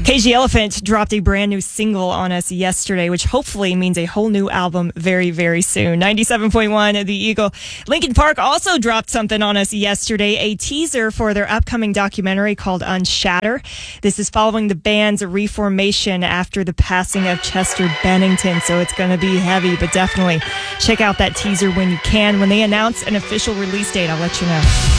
Cage the Elephant dropped a brand new single on us yesterday, which hopefully means a whole new album very, very soon. 97.1 The Eagle. Linkin Park also dropped something on us yesterday, a teaser for their upcoming documentary called Unshatter. This is following the band's reformation after the passing of Chester Bennington, so it's going to be heavy, but definitely check out that teaser when you can. When they announce an official release date, I'll let you know.